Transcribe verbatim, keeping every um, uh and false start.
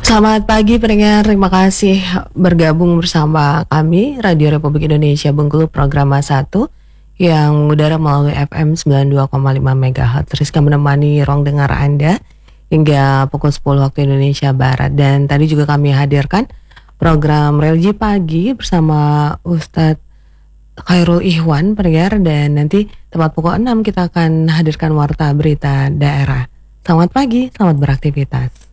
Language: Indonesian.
Selamat pagi pendengar, terima kasih bergabung bersama kami Radio Republik Indonesia Bengkulu Programa satu yang mengudara melalui F M sembilan puluh dua koma lima megahertz. Rizka menemani ruang dengar Anda hingga pukul sepuluh waktu Indonesia Barat. Dan tadi juga kami hadirkan program Religi Pagi bersama Ustadz Khairul Ikhwan pendengar, dan nanti tepat pukul enam kita akan hadirkan Warta Berita Daerah. Selamat pagi, selamat beraktivitas.